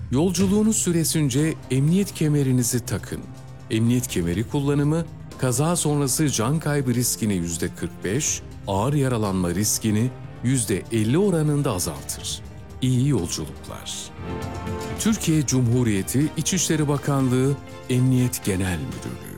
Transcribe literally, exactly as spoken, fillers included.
Yolculuğunuz süresince emniyet kemerinizi takın. Emniyet kemeri kullanımı, kaza sonrası can kaybı riskini yüzde kırk beş, ağır yaralanma riskini yüzde elli oranında azaltır. İyi yolculuklar. Türkiye Cumhuriyeti İçişleri Bakanlığı Emniyet Genel Müdürlüğü